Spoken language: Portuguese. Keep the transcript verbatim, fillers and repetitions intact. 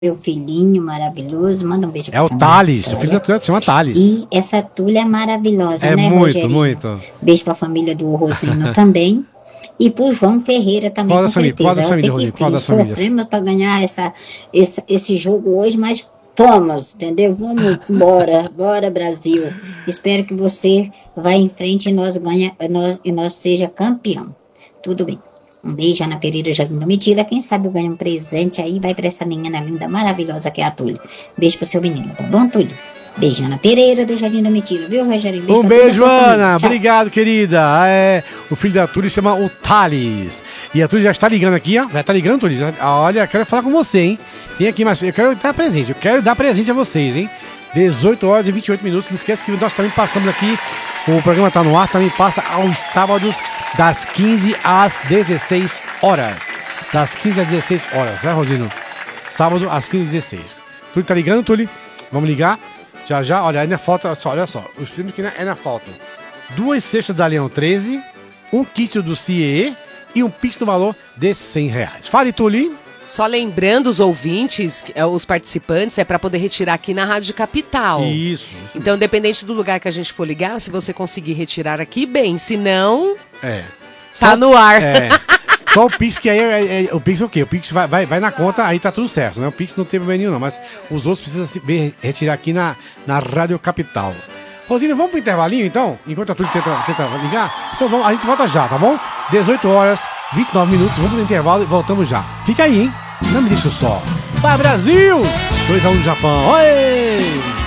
meu filhinho maravilhoso, manda um beijo É o Thales, o filho da Túlia se chama Thales. E essa Túlia é maravilhosa, é né, muito, Rogerinho? muito. Beijo pra família do Rosino também. E pro João Ferreira também, Qual com da família? Qual da certeza. família, Até que Rodrigo? Qual enfim, das famílias? sofremos pra ganhar essa, esse, esse jogo hoje, mas fomos, entendeu? Vamos embora, bora Brasil. Espero que você vá em frente e nós, ganha, nós, e nós seja campeão. Tudo bem. Um beijo, Ana Pereira, Jardim do Metila. Quem sabe eu ganho um presente aí, vai pra essa menina linda, maravilhosa que é a Túlia. Beijo pro seu menino, tá bom, Túlia? Beijo, Ana Pereira, do Jardim do Metila, viu, Rogerinho? Beijo um pra beijo, toda a sua Ana. família. Tchau. Obrigado, querida. É, o filho da Túlia se chama o Thales. E a Túlia já está ligando aqui, ó. Já está ligando, Túlia. Olha, quero falar com você, hein? Tem aqui, mas eu quero dar presente. Eu quero dar presente a vocês, hein? dezoito horas e vinte e oito minutos. Não esquece que nós também passamos aqui. O programa está no ar, também passa aos sábados, das quinze às dezesseis horas. Das quinze às dezesseis horas, né, Rodino? Sábado às quinze às dezesseis. Túlio tá ligando, Túlio? Vamos ligar? Já já, olha, ainda falta, só, olha só, os filmes que ainda faltam. Duas cestas da Leão treze, um kit do C I E e um pix no valor de cem reais. Fale, Túlio. Só lembrando os ouvintes, os participantes, é para poder retirar aqui na Rádio Capital. Isso. isso então, independente do lugar que a gente for ligar, se você conseguir retirar aqui, bem. Se não, é. tá Só, no ar. É. Só o Pix, que aí é, é, o Pix é o quê? O Pix vai, vai, vai na conta, aí tá tudo certo, né? O Pix não tem problema nenhum, não. Mas os outros precisam se ver, retirar aqui na, na Rádio Capital. Rosinha, vamos pro intervalinho, então? Enquanto a Túlio tenta, tenta ligar? Então vamos, a gente volta já, tá bom? dezoito horas, vinte e nove minutos, vamos pro intervalo e voltamos já. Fica aí, hein? Não me deixa só. Vai, Brasil! dois a um no Japão. Oi!